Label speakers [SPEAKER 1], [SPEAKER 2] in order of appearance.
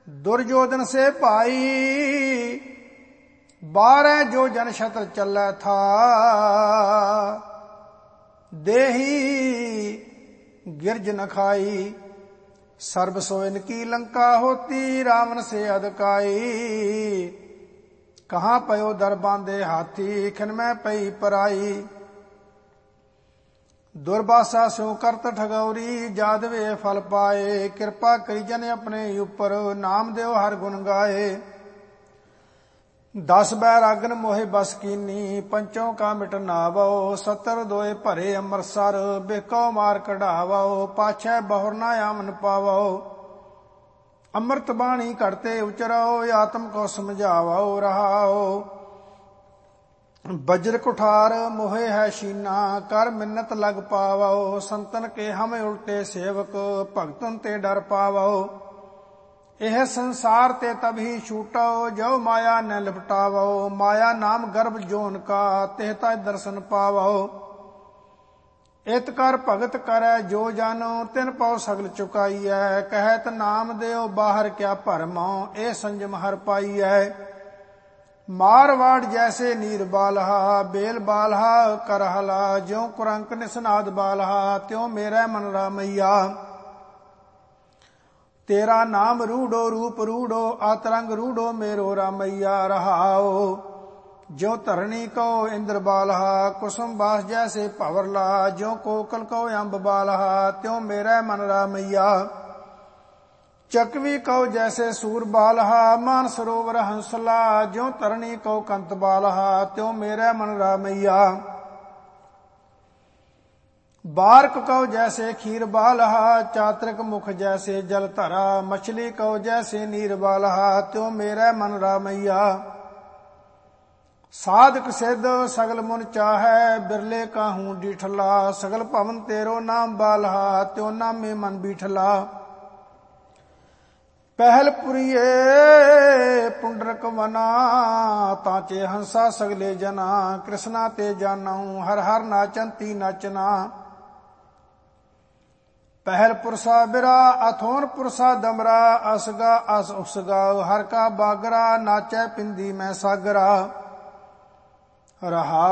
[SPEAKER 1] दुर्योधन से भाई, 12 जो जन शत्र चलै था। देही गिरज न खाई, सर्ब सोइन की लंका होती। रावण से अधकाई, कहाँ पयो दर बांधे हाथी। खिन में पई पराई, दुर्वासा सो करत ठगौरी। जादवे फल पाए, कृपा करी जन अपने ऊपर। नाम देव हर गुण गाए, 10 बैरागन मोहे बस कीनी। पंचों का मिट नावो, 70 दोए भरे अमरसर। बिको मार कढ़ावो, पाछै बहुर ना आमन पावो। अमृत बाणी करते उचरो, आत्म को समझावो रहाओ। वज्र कुठार मोहे है शीना, कर मिन्नत लग पावो। संतन के हम उल्टे सेवक, भगतन ते डर पावो। यह संसार ते तभी छूटो, जो माया न लिपटावो। माया नाम गर्भ जोन का, तेहता दर्शन पावो। इत कर भगत करे जो जानो, तिन पाओ सगल चुकाईयै। कहत नाम देव बाहर क्या भरमो, ए संजम हर पाईयै। मारवाड़ जैसे नीर बालहा, बेल बालहा करहला। ज्यों कुरंक निसनाद बालहा, त्यों मेरा मन रामैया। तेरा नाम रूढ़ो रूप रूढ़ो, आतरंग रूढ़ो मेरो रामैया रहाओ। ज्यों धरणी को इंद्र बालहा, कुसुम बास जैसे भंवरला। ज्यों कोकल को अंब बालहा, त्यों मेरा मन रामैया। चकवी को जैसे सूर बालहा, मान सरोवर हंसला। ज्यों तरणी को कंत बालहा, त्यों मेरा मन रामैया। बारक को जैसे खीर बालहा, चातृक मुख जैसे जल धरा। मछली को जैसे नीर बालहा, त्यों मेरा मन रामैया। साधक सिद्ध सगल मुन चाहै, बिरले काहूं डीठला। सगल भवन तेरो नाम बालहा, त्यों नामे मन बीठला। पहल पुरिये पुंडरक वना, तांचे हंसा सगले जना। कृष्णा ते जानऊ, हर हर नाचंती नाचना। पहल पुरसा बिरा, अथोन पुरसा दमरा। असगा अस उसगा, हर का बागरा। नाचै पिंदी में सागरा रहा।